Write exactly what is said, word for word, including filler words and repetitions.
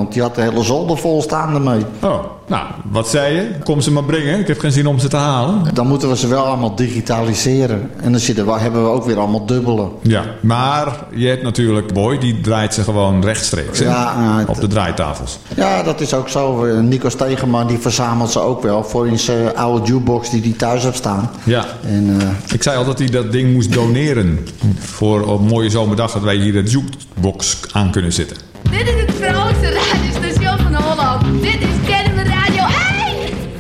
want die had de hele zolder vol staan ermee. Oh, nou, wat zei je? Kom ze maar brengen. Ik heb geen zin om ze te halen. Dan moeten we ze wel allemaal digitaliseren. En dan zitten we, hebben we ook weer allemaal dubbele. Ja, maar je hebt natuurlijk Boy, die draait ze gewoon rechtstreeks. Ja, uh, op de draaitafels. Ja, dat is ook zo. Nico Stegeman die verzamelt ze ook wel voor in zijn oude jukebox die hij thuis heeft staan. Ja. En, uh, ik zei al dat hij dat ding moest doneren. Voor op een mooie zomerdag dat wij hier de jukebox aan kunnen zetten.